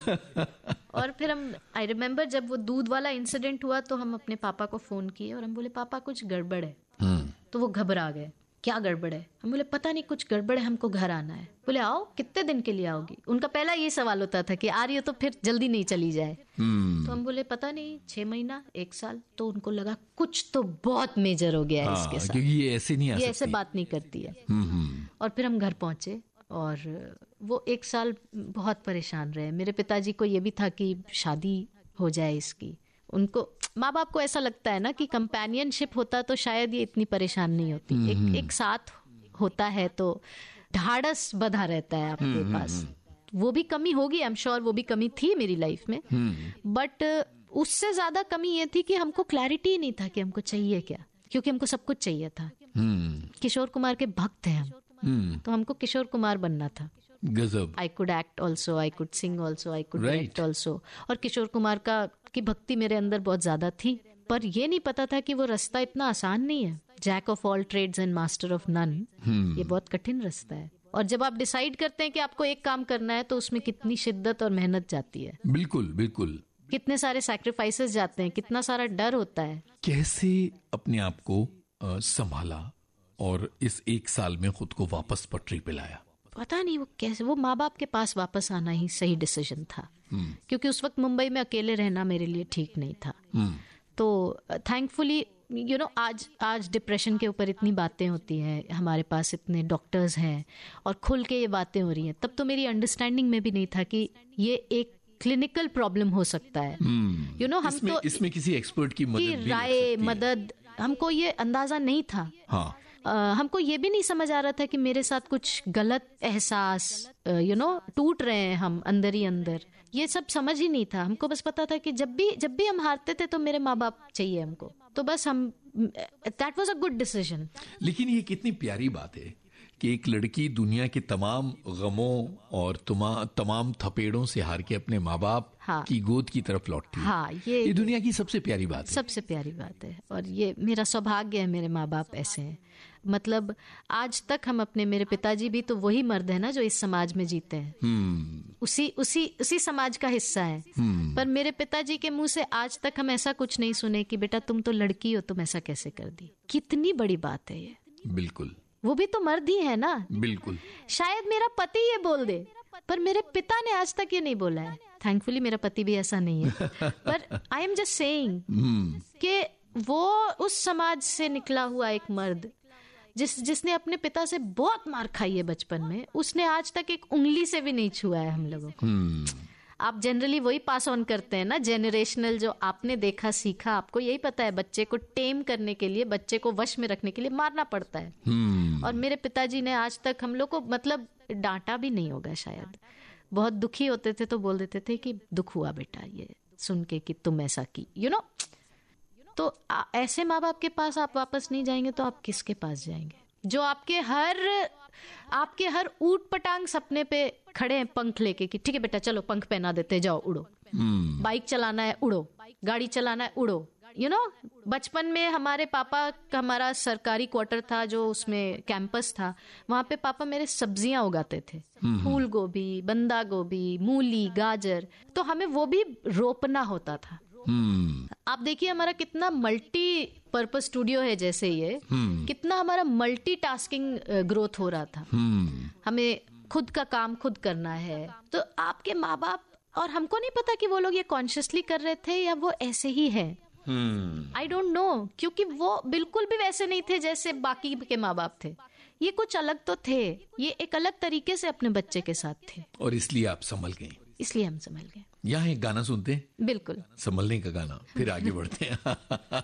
और फिर हम, आई रिमेम्बर जब वो दूध वाला इंसिडेंट हुआ तो हम अपने पापा को फोन किए और हम बोले पापा कुछ गड़बड़ है। तो वो घबरा गए, क्या गड़बड़ है? हम बोले पता नहीं कुछ गड़बड़ है, हमको घर आना है। बोले आओ, कितने दिन के लिए आओगी? उनका पहला ये सवाल होता था कि आ रही हो तो फिर जल्दी नहीं चली जाए। तो हम बोले पता नहीं 6 महीना 1 साल। तो उनको लगा कुछ तो बहुत मेजर हो गया है इसके साथ, क्योंकि ये ऐसे नहीं आ सकती, ये ऐसे बात नहीं करती है। और फिर हम घर पहुंचे और वो 1 साल बहुत परेशान रहे। मेरे पिताजी को ये भी था कि शादी हो जाए इसकी। उनको, माँ बाप को ऐसा लगता है ना कि कंपेनियनशिप होता तो शायद ये इतनी परेशान नहीं होती। एक साथ होता है तो ढाढ़स बधा रहता है आपके पास। वो भी कमी होगी, आई एम श्योर वो भी कमी थी मेरी लाइफ में, बट उससे ज्यादा कमी ये थी कि हमको क्लैरिटी नहीं था कि हमको चाहिए क्या, क्योंकि हमको सब कुछ चाहिए था। किशोर कुमार के भक्त हैं हम, तो हमको किशोर कुमार बनना था। गजब। I could act also, I could sing also, I could direct also. और किशोर कुमार की भक्ति मेरे अंदर बहुत ज्यादा थी, पर ये नहीं पता था कि वो रास्ता इतना आसान नहीं है। Jack of all trades and master of none, ये बहुत कठिन रास्ता है। और जब आप डिसाइड करते हैं कि आपको एक काम करना है तो उसमें कितनी शिद्दत और मेहनत जाती है। बिल्कुल बिल्कुल। कितने सारे सैक्रिफाइसेस जाते हैं, कितना सारा डर होता है। कैसे अपने आप को संभाला और इस 1 साल में खुद को वापस पटरी पे लाया? पता नहीं वो कैसे, वो माँ बाप के पास वापस आना ही सही डिसीजन था, क्योंकि उस वक्त मुंबई में अकेले रहना मेरे लिए ठीक नहीं था। तो थैंकफुली यू नो आज डिप्रेशन के ऊपर इतनी बातें होती हैं, हमारे पास इतने डॉक्टर्स हैं और खुल के ये बातें हो रही हैं। तब तो मेरी अंडरस्टैंडिंग में भी नहीं था कि ये एक क्लिनिकल प्रॉब्लम हो सकता है। यू नो, हम तो इसमें किसी एक्सपर्ट की मदद हमको ये अंदाजा नहीं था। हाँ। हमको ये भी नहीं समझ आ रहा था कि मेरे साथ कुछ गलत एहसास टूट रहे हैं हम अंदर ही अंदर। ये सब समझ ही नहीं था। हमको बस पता था कि जब भी हम हारते थे तो मेरे माँ बाप चाहिए हमको, तो बस हम, that was a good decision. लेकिन ये कितनी प्यारी बात है कि एक लड़की दुनिया के तमाम गमों और तमाम थपेड़ों से हार के अपने माँ बाप की गोद की तरफ लौटती है। हाँ, ये दुनिया की सबसे प्यारी बात है। सबसे प्यारी बात है। और ये मेरा सौभाग्य है, मेरे माँ बाप ऐसे हैं। मतलब आज तक हम अपने, मेरे पिताजी भी तो वही मर्द है ना जो इस समाज में जीते हैं, उसी समाज का हिस्सा है। पर मेरे पिताजी के मुंह से आज तक हम ऐसा कुछ नहीं सुने कि बेटा तुम तो लड़की हो, तुम ऐसा कैसे कर दी। कितनी बड़ी बात है ये। बिल्कुल, वो भी तो मर्द ही है ना। बिल्कुल। शायद मेरा पति ये बोल दे, पर मेरे पिता ने आज तक ये नहीं बोला है। थैंकफुली मेरा पति भी ऐसा नहीं है, पर आई एम जस्ट सेइंग कि वो उस समाज से निकला हुआ एक मर्द जिसने अपने पिता से बहुत मार खाई है बचपन में, उसने आज तक एक उंगली से भी नहीं छुआ है हम लोगों को। आप जनरली वही पास ऑन करते हैं ना, जेनरेशनल, जो आपने देखा सीखा। आपको यही पता है बच्चे को टेम करने के लिए, बच्चे को वश में रखने के लिए मारना पड़ता है। और मेरे पिताजी ने आज तक हम लोग को मतलब डांटा भी नहीं होगा शायद। बहुत दुखी होते थे तो बोल देते थे कि दुख हुआ बेटा ये सुन के कि तुम ऐसा की, यू नो। तो ऐसे माँ बाप के पास आप वापस नहीं जाएंगे तो आप किसके पास जाएंगे, जो आपके हर ऊट पटांग सपने पे खड़े हैं पंख लेके कि ठीक है बेटा चलो पंख पहना देते, जाओ उड़ो। बाइक चलाना है उड़ो, गाड़ी चलाना है उड़ो। यू नो, बचपन में हमारे पापा का, हमारा सरकारी क्वार्टर था जो उसमें कैंपस था, वहां पे पापा मेरे सब्जियां उगाते थे, फूल गोभी, बंदा गोभी, मूली, गाजर। तो हमें वो भी रोपना होता था। आप देखिए हमारा कितना मल्टी पर्पस स्टूडियो है, जैसे ये कितना हमारा मल्टीटास्किंग ग्रोथ हो रहा था। हमें खुद का काम खुद करना है। तो आपके माँ बाप, और हमको नहीं पता कि वो लोग ये कॉन्शियसली कर रहे थे या वो ऐसे ही है, आई डोंट नो, क्योंकि वो बिल्कुल भी वैसे नहीं थे जैसे बाकी के माँ बाप थे। ये कुछ अलग तो थे, ये एक अलग तरीके से अपने बच्चे के साथ थे। और इसलिए आप संभल गए। इसलिए हम संभल गए। यहाँ एक गाना सुनते हैं, बिल्कुल, संभलने का गाना, फिर आगे बढ़ते हैं।